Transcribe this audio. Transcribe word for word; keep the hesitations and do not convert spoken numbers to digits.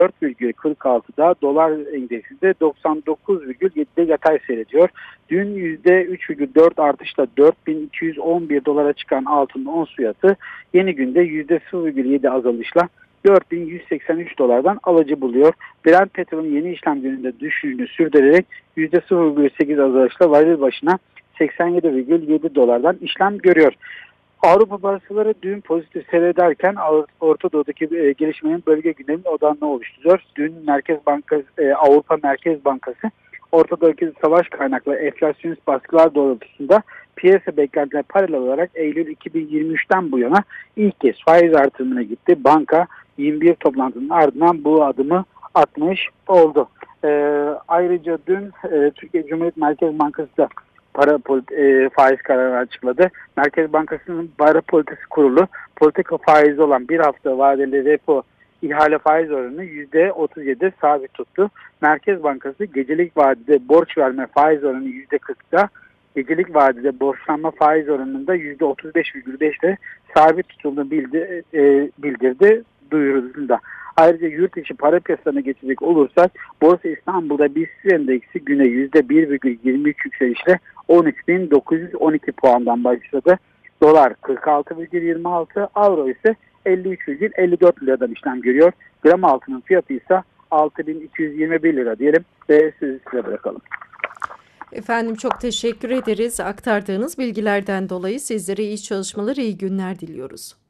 dört virgül kırk altıda, dolar endeksi de doksan dokuz virgül yedide yatay seyrediyor. Dün yüzde üç virgül dört artışla dört bin iki yüz on bir dolara çıkan altının ons fiyatı yeni günde yüzde sıfır virgül yedi azalışla dört bin yüz seksen üç dolardan alıcı buluyor. Brent petrolün yeni işlem gününde düşüşünü sürdürerek yüzde sıfır virgül sekiz azalışla varil başına seksen yedi virgül yedi dolardan işlem görüyor. Avrupa borsaları dün pozitif seyrederken Orta Doğu'daki e, gelişmenin bölge gündeminin odağını oluşturuyor. Dün Merkez Bankası, e, Avrupa Merkez Bankası Orta Doğu'daki savaş kaynaklı enflasyonist baskılar doğrultusunda piyasa beklentilerine paralel olarak Eylül iki bin yirmi üçten bu yana ilk kez faiz artırımına gitti. Banka yirmi bir toplantının ardından bu adımı atmış oldu. E, ayrıca dün e, Türkiye Cumhuriyet Merkez Bankası da para e, faiz kararı açıkladı. Merkez Bankası'nın para politikası kurulu politika faizi olan bir hafta vadeli repo ihale faiz oranını yüzde otuz yedi sabit tuttu. Merkez Bankası gecelik vadede borç verme faiz oranı yüzde kırkta, gecelik vadede borçlanma faiz oranında yüzde otuz beş virgül beşte sabit tutulduğunu bildi, e, bildirdi duyurusunda. Ayrıca yurt içi para piyasalarına geçecek olursak Borsa İstanbul'da BIST endeksi güne yüzde bir virgül yirmi üç yükselişle on üç bin dokuz yüz on iki puandan başladı. Dolar kırk altı virgül yirmi altı, avro ise elli üç virgül elli dört liradan işlem görüyor. Gram altının fiyatı ise altı bin iki yüz yirmi bir lira diyelim ve sizi size bırakalım. Efendim çok teşekkür ederiz. Aktardığınız bilgilerden dolayı sizlere iyi çalışmalar, iyi günler diliyoruz.